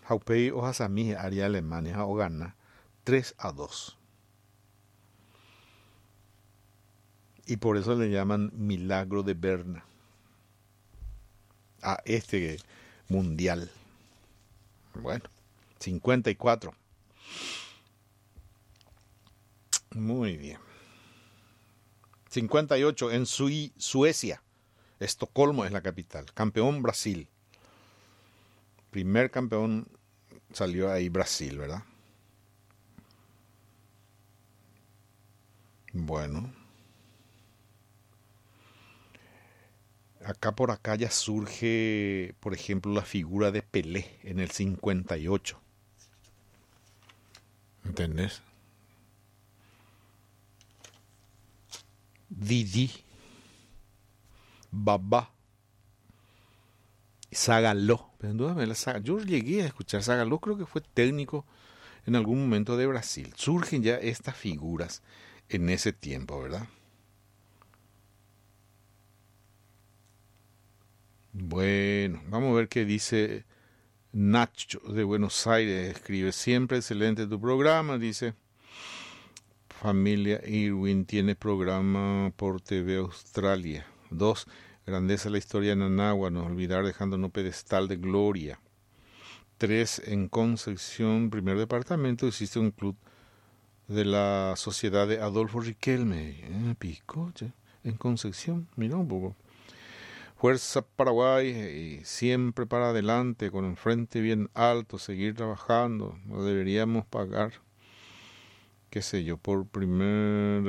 Haupei o Hasami, área Alemania, o gana 3-2. Y por eso le llaman Milagro de Berna a este mundial. Bueno, 54. Muy bien. 58 en Suecia. Estocolmo es la capital. Campeón Brasil. Primer campeón salió ahí Brasil, ¿verdad? Bueno. Acá por acá ya surge, por ejemplo, la figura de Pelé en el 58. ¿Entendés? Didi, Baba, Zagallo. Yo llegué a escuchar Zagallo, creo que fue técnico en algún momento de Brasil. Surgen ya estas figuras en ese tiempo, ¿verdad? Bueno, vamos a ver qué dice Nacho de Buenos Aires. Escribe: siempre excelente tu programa, dice. Familia Irwin tiene programa por TV Australia. 2. Grandeza la historia de Nanagua, no olvidar dejándonos pedestal de gloria. 3. En Concepción, primer departamento, existe un club de la sociedad de Adolfo Riquelme. Picoche, en Concepción, mira un poco. Fuerza Paraguay, y siempre para adelante, con el frente bien alto, seguir trabajando. No deberíamos pagar, qué sé yo, por primer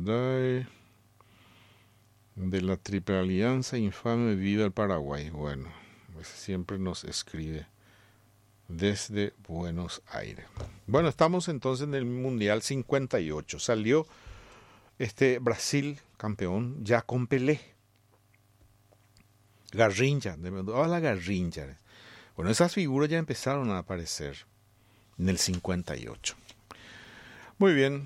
de la Triple Alianza infame, viva el Paraguay. Bueno, pues siempre nos escribe desde Buenos Aires. Bueno, estamos entonces en el Mundial 58. Salió Brasil campeón ya con Pelé. Garrincha, la Garrincha. Bueno, esas figuras ya empezaron a aparecer en el 58. Muy bien.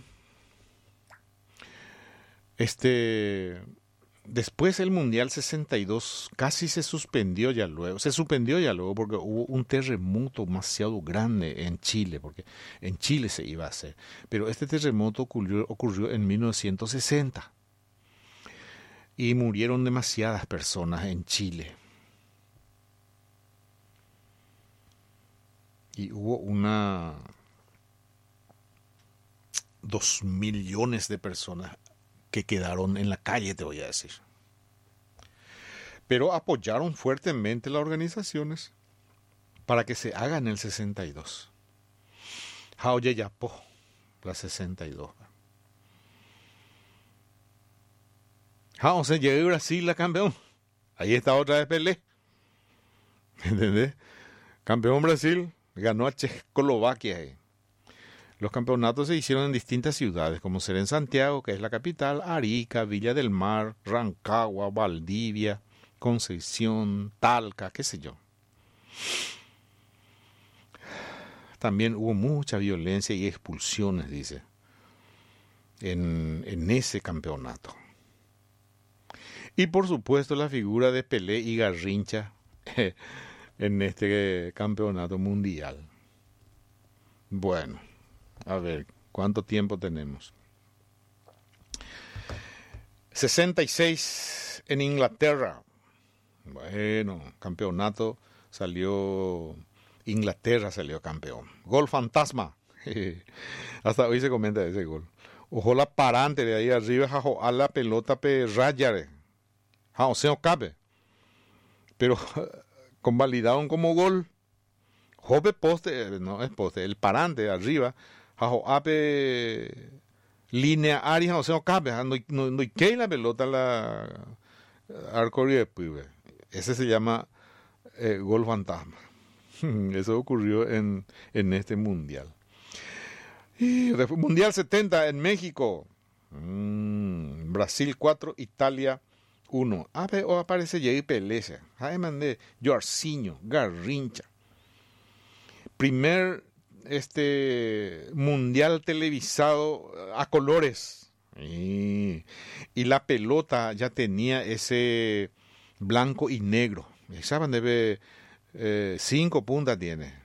Después el Mundial 62 casi se suspendió ya luego. Se suspendió ya luego porque hubo un terremoto demasiado grande en Chile, porque en Chile se iba a hacer. Pero este terremoto ocurrió en 1960. Y murieron demasiadas personas en Chile. Y hubo 2 millones de personas que quedaron en la calle, te voy a decir. Pero apoyaron fuertemente las organizaciones para que se haga en el 62. Jaoye Yapó, la 62. Se llegó a Brasil la campeón. Ahí está otra vez Pelé. ¿Entendés? Campeón Brasil, ganó a Checoslovaquia. Los campeonatos se hicieron en distintas ciudades, como ser en Santiago, que es la capital, Arica, Villa del Mar, Rancagua, Valdivia, Concepción, Talca, qué sé yo. También hubo mucha violencia y expulsiones, dice, en ese campeonato. Y por supuesto la figura de Pelé y Garrincha en este campeonato mundial. Bueno, a ver, ¿cuánto tiempo tenemos? 66 en Inglaterra. Bueno, campeonato Inglaterra salió campeón. Gol fantasma. Hasta hoy se comenta ese gol. Ojo la parante de ahí arriba, a la pelota pe rayare. O sea, cabe. Pero convalidaron como gol. Jope poste, no es poste, el parante de arriba, ape línea área, o sea, cabe, no hay la pelota la arco de pibe. Ese se llama gol fantasma. Eso ocurrió en este mundial. Y mundial 70 en México. Brasil 4, Italia 1. Aparece Jair Pelé. Además de Jorginho, Garrincha. Primer mundial televisado a colores. Y la pelota ya tenía ese blanco y negro. Saben, 5 puntas tiene.